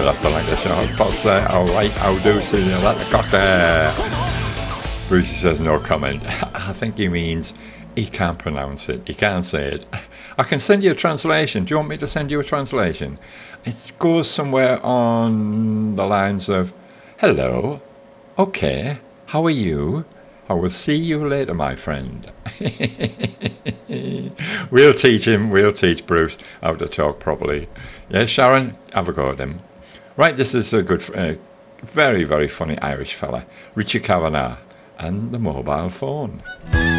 I feel like the show. Pots there, alright, how do see you let the cock there. Brucey says no comment. I think he means he can't pronounce it. He can't say it. I can send you a translation. Do you want me to send you a translation? It goes somewhere on the lines of, hello, okay, how are you? I will see you later, my friend. We'll teach Bruce how to talk properly. Yes, Sharon, have a go at him. Right, this is a good, very, very funny Irish fella, Richie Kavanagh, and the mobile phone.